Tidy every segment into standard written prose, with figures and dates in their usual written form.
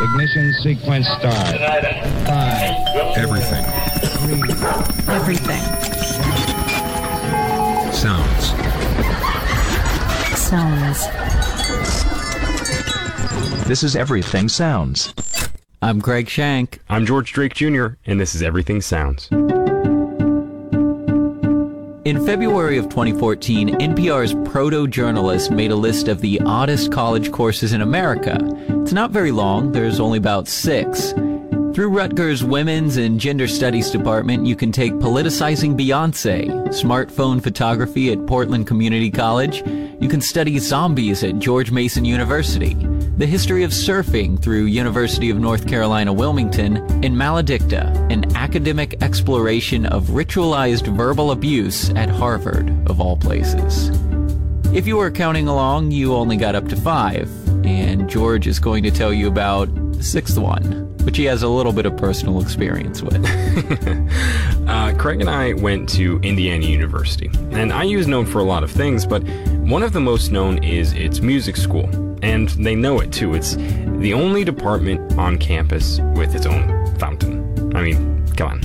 Ignition sequence start. 5. Everything. 3. Everything. Sounds. Sounds. This is Everything Sounds. I'm Greg Shank. I'm George Drake Jr., and this is Everything Sounds. In February of 2014, NPR's proto-journalist made a list of the oddest college courses in America. It's not very long. There's only about 6. Through Rutgers Women's and Gender Studies Department, you can take Politicizing Beyonce, Smartphone Photography at Portland Community College. You can study Zombies at George Mason University, the history of surfing through University of North Carolina Wilmington, and Maledicta, an academic exploration of ritualized verbal abuse at Harvard, of all places. If you were counting along, you only got up to 5, and George is going to tell you about the 6th one, which he has a little bit of personal experience with. Craig and I went to Indiana University, and IU is known for a lot of things, but one of the most known is its music school, and they know it too. It's the only department on campus with its own fountain. I mean, come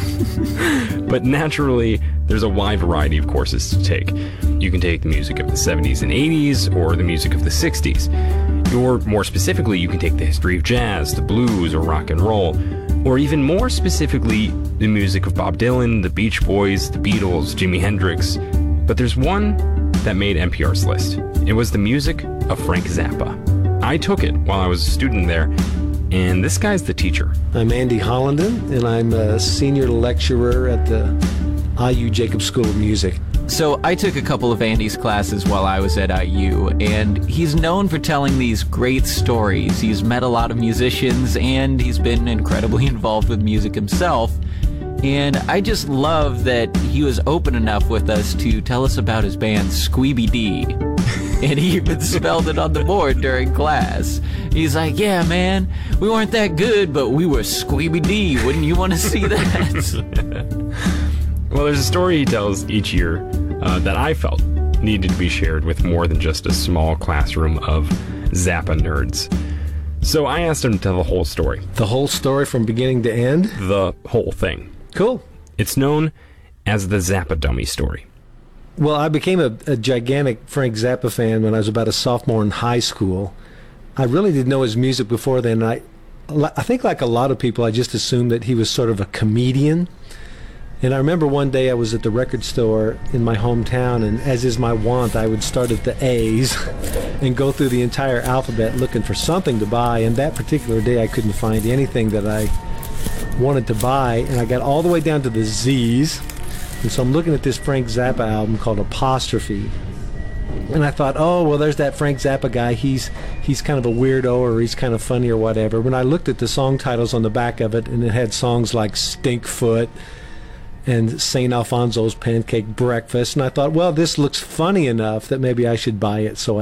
on. But naturally, there's a wide variety of courses to take. You can take the music of the 70s and 80s, or the music of the 60s. Or more specifically, you can take the history of jazz, the blues, or rock and roll. Or even more specifically, the music of Bob Dylan, the Beach Boys, the Beatles, Jimi Hendrix. But there's one that made NPR's list. It was the music of Frank Zappa. I took it while I was a student there, and this guy's the teacher. I'm Andy Hollenden, and I'm a senior lecturer at the IU Jacobs School of Music. So I took a couple of Andy's classes while I was at IU, and he's known for telling these great stories. He's met a lot of musicians, and he's been incredibly involved with music himself. And I just love that he was open enough with us to tell us about his band Squeeby D. And he even spelled it on the board during class. He's like, yeah, man, we weren't that good, but we were Squeeby D. Wouldn't you want to see that? Well, there's a story he tells each year that I felt needed to be shared with more than just a small classroom of Zappa nerds. So I asked him to tell the whole story. The whole story from beginning to end? The whole thing. Cool. It's known as the Zappa Dummy story. Well, I became a gigantic Frank Zappa fan when I was about a sophomore in high school. I really didn't know his music before then. I think like a lot of people, I just assumed that he was sort of a comedian. And I remember one day I was at the record store in my hometown, and as is my wont, I would start at the A's and go through the entire alphabet looking for something to buy. And that particular day I couldn't find anything that I wanted to buy, and I got all the way down to the Z's. And so I'm looking at this Frank Zappa album called Apostrophe. And I thought, oh, well, there's that Frank Zappa guy. He's kind of a weirdo, or he's kind of funny or whatever. When I looked at the song titles on the back of it, and it had songs like Stinkfoot and St. Alfonso's Pancake Breakfast, and I thought, well, this looks funny enough that maybe I should buy it. So